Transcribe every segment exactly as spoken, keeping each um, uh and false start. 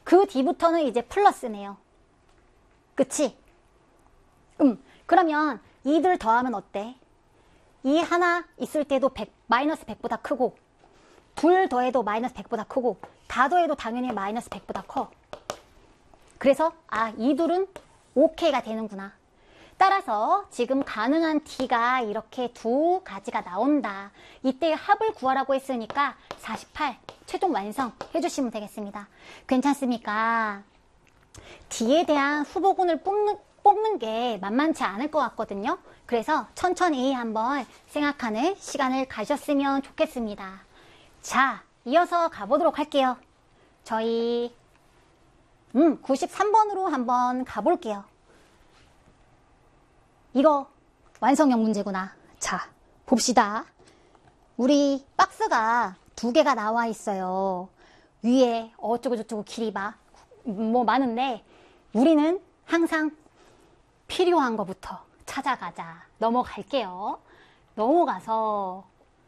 그 뒤부터는 이제 플러스네요. 그치? 음, 그러면 이들 더하면 어때? 이 하나 있을 때도 백, 마이너스 백보다 크고, 둘 더해도 마이너스 백보다 크고, 다 더해도 당연히 마이너스 백보다 커. 그래서 아, 이 둘은 오케이가 되는구나. 따라서 지금 가능한 D가 이렇게 두 가지가 나온다. 이때 합을 구하라고 했으니까 사십팔 최종 완성 해주시면 되겠습니다. 괜찮습니까? D에 대한 후보군을 뽑는, 뽑는 게 만만치 않을 것 같거든요. 그래서 천천히 한번 생각하는 시간을 가졌으면 좋겠습니다. 자, 이어서 가보도록 할게요. 저희 음, 구십삼 번으로 한번 가볼게요. 이거 완성형 문제구나. 자, 봅시다. 우리 박스가 두 개가 나와 있어요. 위에 어쩌고저쩌고 길이 막 뭐 많은데 우리는 항상 필요한 것부터 찾아가자. 넘어갈게요. 넘어가서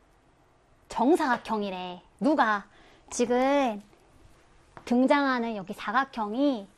정사각형이래. 누가 지금 등장하는 여기 사각형이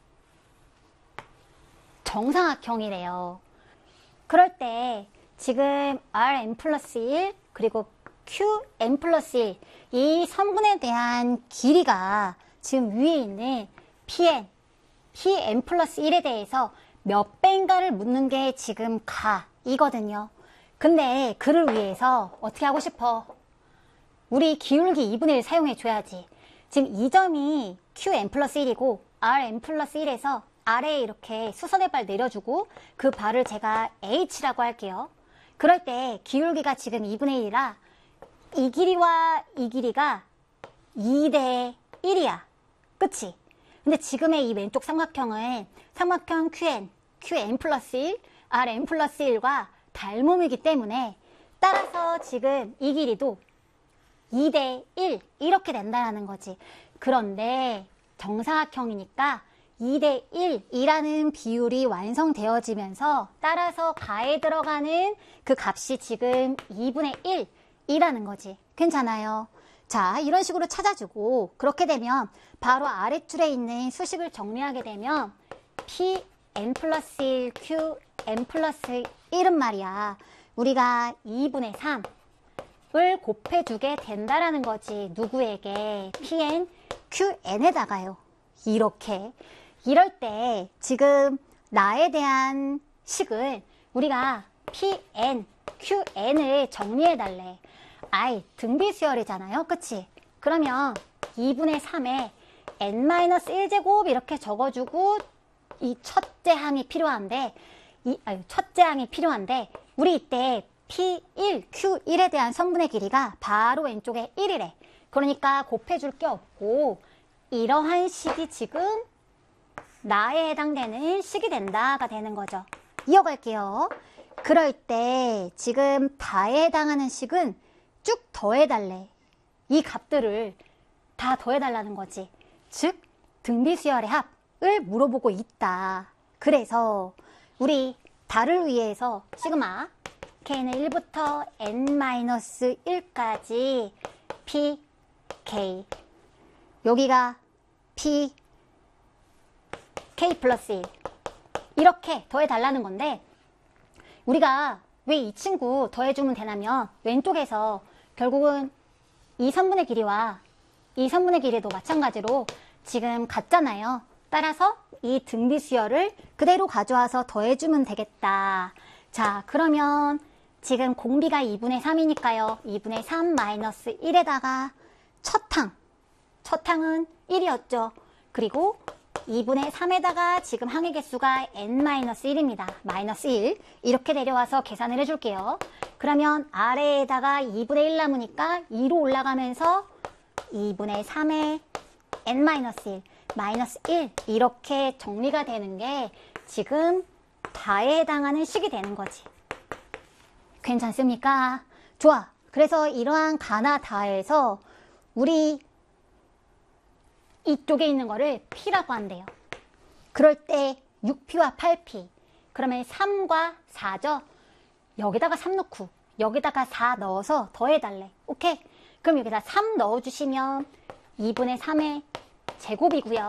정사각형이래요. 그럴 때 지금 알엠 플러스 일 그리고 큐엠 플러스 일 이 선분에 대한 길이가 지금 위에 있는 피엔, 피엠 플러스 일에 대해서 몇 배인가를 묻는 게 지금 가 이거든요. 근데 그를 위해서 어떻게 하고 싶어? 우리 기울기 이분의 일 사용해 줘야지. 지금 이 점이 큐엠 플러스 일이고 알엠 플러스 일에서 아래에 이렇게 수선의 발 내려주고 그 발을 제가 H라고 할게요. 그럴 때 기울기가 지금 이분의 일이라 이 길이와 이 길이가 이 대 일이야. 그치? 근데 지금의 이 왼쪽 삼각형은 삼각형 큐엔, 큐엠 플러스 일, 알엠 플러스 일과 닮음이기 때문에 따라서 지금 이 길이도 이 대 일 이렇게 된다는 거지. 그런데 정사각형이니까 이 대 일이라는 비율이 완성되어지면서 따라서 가에 들어가는 그 값이 지금 이분의 일이라는 거지. 괜찮아요? 자, 이런 식으로 찾아주고 그렇게 되면 바로 아랫줄에 있는 수식을 정리하게 되면 피엔 플러스 일, 큐엠 플러스 일은 말이야. 우리가 이분의 삼을 곱해주게 된다라는 거지. 누구에게? 피엔, 큐엔에다가요. 이렇게. 이럴 때 지금 나에 대한 식을 우리가 피엔, 큐엔을 정리해달래. 아이, 등비수열이잖아요. 그치? 그러면 이분의 삼에 엔 마이너스 일 제곱 이렇게 적어주고 이 첫째 항이 필요한데 이, 아유, 첫째 항이 필요한데 우리 이때 피 일, 큐 일에 대한 성분의 길이가 바로 왼쪽에 일이래. 그러니까 곱해줄 게 없고 이러한 식이 지금 나에 해당되는 식이 된다가 되는 거죠. 이어갈게요. 그럴 때 지금 다에 해당하는 식은 쭉 더해달래. 이 값들을 다 더해달라는 거지. 즉 등비수열의 합을 물어보고 있다. 그래서 우리 다를 위해서 시그마 k는 일부터 엔 마이너스 일까지 p, k 여기가 p, k 플러스 일 이렇게 더해달라는 건데 우리가 왜 이 친구 더해주면 되냐면 왼쪽에서 결국은 이 선분의 길이와 이 선분의 길이도 마찬가지로 지금 같잖아요. 따라서 이 등비수열을 그대로 가져와서 더해주면 되겠다. 자, 그러면 지금 공비가 이분의 삼이니까요. 이분의 삼 마이너스 일에다가 첫 항, 첫 항은 일이었죠. 그리고 이분의 삼에다가 지금 항의 개수가 엔 마이너스 일입니다. 마이너스 일 이렇게 내려와서 계산을 해줄게요. 그러면 아래에다가 이분의 일 남으니까 이로 올라가면서 이분의 삼에 엔 마이너스 일 마이너스 일 이렇게 정리가 되는 게 지금 다에 해당하는 식이 되는 거지. 괜찮습니까? 좋아. 그래서 이러한 가나 다에서 우리 이쪽에 있는 거를 P라고 한대요. 그럴 때 육 피와 팔 피 그러면 삼과 사죠. 여기다가 삼 넣고 여기다가 사 넣어서 더해달래. 오케이? 그럼 여기다 삼 넣어주시면 이분의 삼의 제곱이고요.